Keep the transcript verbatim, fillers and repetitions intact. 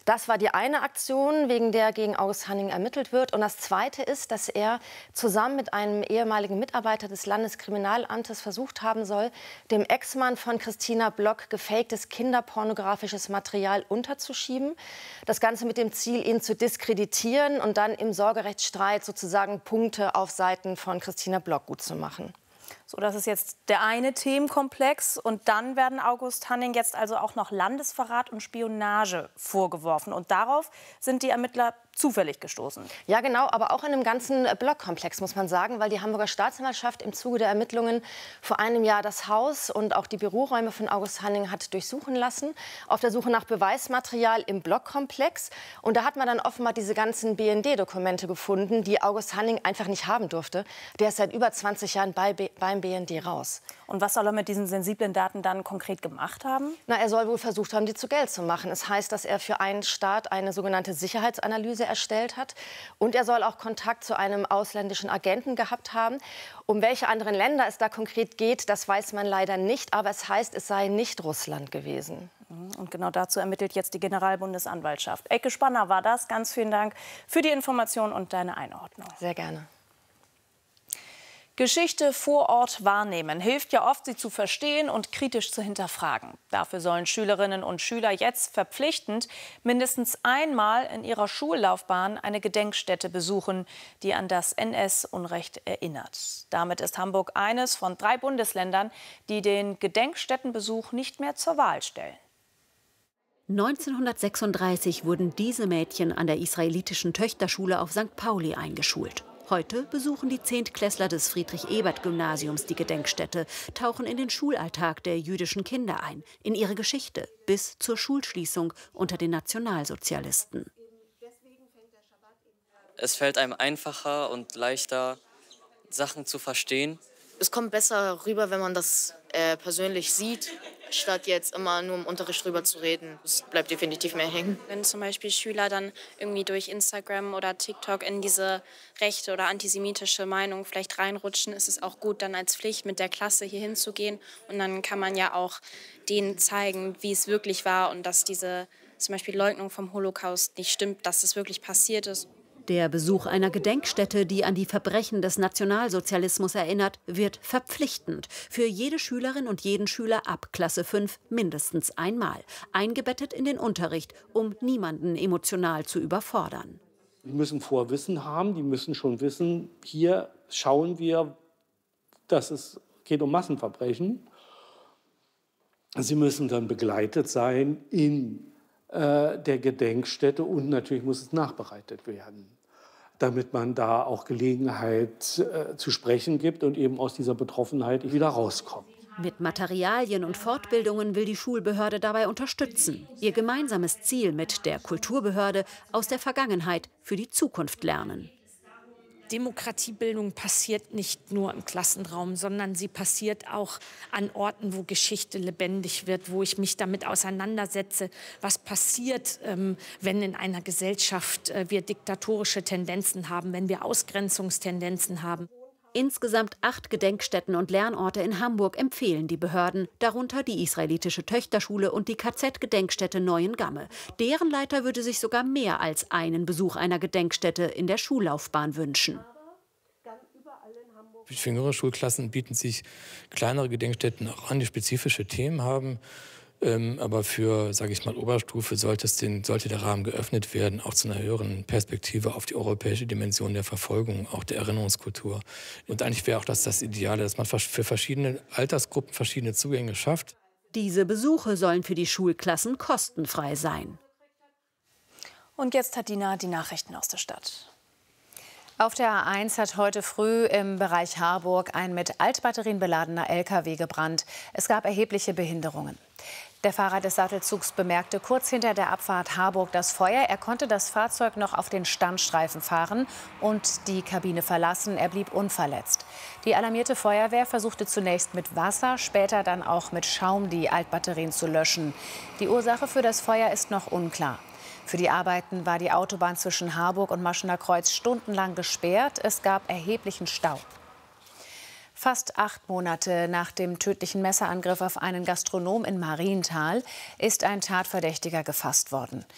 Das war die eine Aktion, wegen der gegen August Hanning ermittelt wird. Und das Zweite ist, dass er zusammen mit einem ehemaligen Mitarbeiter des Landeskriminalamtes versucht haben soll, dem Ex-Mann von Christina Block gefaktes kinderpornografisches Material unterzuschieben. Das Ganze mit dem Ziel, ihn zu diskreditieren und dann im Sorgerechtsstreit sozusagen Punkte auf Seiten von Christina Block gut zu machen. So, das ist jetzt der eine Themenkomplex. Und dann werden August Hanning jetzt also auch noch Landesverrat und Spionage vorgeworfen. Und darauf sind die Ermittler zufällig gestoßen. Ja, genau, aber auch in einem ganzen Blockkomplex, muss man sagen, weil die Hamburger Staatsanwaltschaft im Zuge der Ermittlungen vor einem Jahr das Haus und auch die Büroräume von August Hanning hat durchsuchen lassen, auf der Suche nach Beweismaterial im Blockkomplex. Und da hat man dann offenbar diese ganzen B N D-Dokumente gefunden, die August Hanning einfach nicht haben durfte. Der ist seit über zwanzig Jahren bei B beim B N D raus. Und was soll er mit diesen sensiblen Daten dann konkret gemacht haben? Na, er soll wohl versucht haben, die zu Geld zu machen. Es heißt, dass er für einen Staat eine sogenannte Sicherheitsanalyse erstellt hat. Und er soll auch Kontakt zu einem ausländischen Agenten gehabt haben. Um welche anderen Länder es da konkret geht, das weiß man leider nicht. Aber es heißt, es sei nicht Russland gewesen. Und genau dazu ermittelt jetzt die Generalbundesanwaltschaft. Elke Spanner war das. Ganz vielen Dank für die Information und deine Einordnung. Sehr gerne. Geschichte vor Ort wahrnehmen hilft ja oft, sie zu verstehen und kritisch zu hinterfragen. Dafür sollen Schülerinnen und Schüler jetzt verpflichtend mindestens einmal in ihrer Schullaufbahn eine Gedenkstätte besuchen, die an das N S-Unrecht erinnert. Damit ist Hamburg eines von drei Bundesländern, die den Gedenkstättenbesuch nicht mehr zur Wahl stellen. neunzehnhundertsechsunddreißig wurden diese Mädchen an der israelitischen Töchterschule auf Sankt Pauli eingeschult. Heute besuchen die Zehntklässler des Friedrich-Ebert-Gymnasiums die Gedenkstätte, tauchen in den Schulalltag der jüdischen Kinder ein, in ihre Geschichte bis zur Schulschließung unter den Nationalsozialisten. Es fällt einem einfacher und leichter, Sachen zu verstehen. Es kommt besser rüber, wenn man das äh, persönlich sieht, statt jetzt immer nur im Unterricht drüber zu reden. Es bleibt definitiv mehr hängen. Wenn zum Beispiel Schüler dann irgendwie durch Instagram oder TikTok in diese rechte oder antisemitische Meinung vielleicht reinrutschen, ist es auch gut, dann als Pflicht mit der Klasse hier hinzugehen. Und dann kann man ja auch denen zeigen, wie es wirklich war und dass diese zum Beispiel Leugnung vom Holocaust nicht stimmt, dass es wirklich passiert ist. Der Besuch einer Gedenkstätte, die an die Verbrechen des Nationalsozialismus erinnert, wird verpflichtend. Für jede Schülerin und jeden Schüler ab Klasse fünf mindestens einmal. Eingebettet in den Unterricht, um niemanden emotional zu überfordern. Die müssen Vorwissen haben, die müssen schon wissen, hier schauen wir, dass es geht um Massenverbrechen. Sie müssen dann begleitet sein in der Gedenkstätte und natürlich muss es nachbereitet werden, damit man da auch Gelegenheit äh, zu sprechen gibt und eben aus dieser Betroffenheit wieder rauskommt. Mit Materialien und Fortbildungen will die Schulbehörde dabei unterstützen. Ihr gemeinsames Ziel mit der Kulturbehörde: aus der Vergangenheit für die Zukunft lernen. Demokratiebildung passiert nicht nur im Klassenraum, sondern sie passiert auch an Orten, wo Geschichte lebendig wird, wo ich mich damit auseinandersetze, was passiert, ähm, wenn in einer Gesellschaft äh, wir diktatorische Tendenzen haben, wenn wir Ausgrenzungstendenzen haben. Insgesamt acht Gedenkstätten und Lernorte in Hamburg empfehlen die Behörden, darunter die israelitische Töchterschule und die K Z-Gedenkstätte Neuengamme. Deren Leiter würde sich sogar mehr als einen Besuch einer Gedenkstätte in der Schullaufbahn wünschen. Für jüngere Schulklassen bieten sich kleinere Gedenkstätten auch an, die spezifische Themen haben. Ähm, aber für, sage ich mal, Oberstufe sollte, es den, sollte der Rahmen geöffnet werden, auch zu einer höheren Perspektive auf die europäische Dimension der Verfolgung, auch der Erinnerungskultur. Und eigentlich wäre auch das das Ideale, dass man für verschiedene Altersgruppen verschiedene Zugänge schafft. Diese Besuche sollen für die Schulklassen kostenfrei sein. Und jetzt hat Dina die Nachrichten aus der Stadt. Auf der A eins hat heute früh im Bereich Harburg ein mit Altbatterien beladener L K W gebrannt. Es gab erhebliche Behinderungen. Der Fahrer des Sattelzugs bemerkte kurz hinter der Abfahrt Harburg das Feuer. Er konnte das Fahrzeug noch auf den Standstreifen fahren und die Kabine verlassen. Er blieb unverletzt. Die alarmierte Feuerwehr versuchte zunächst mit Wasser, später dann auch mit Schaum die Altbatterien zu löschen. Die Ursache für das Feuer ist noch unklar. Für die Arbeiten war die Autobahn zwischen Harburg und Maschener Kreuz stundenlang gesperrt. Es gab erheblichen Stau. Fast acht Monate nach dem tödlichen Messerangriff auf einen Gastronom in Marienthal ist ein Tatverdächtiger gefasst worden.